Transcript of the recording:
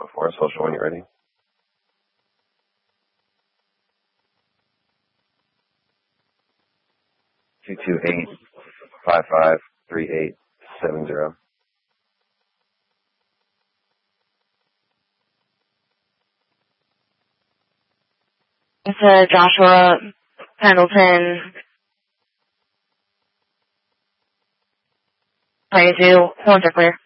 For social when you're ready. 228-553870. It's Joshua Pendleton. 22, horns are clear.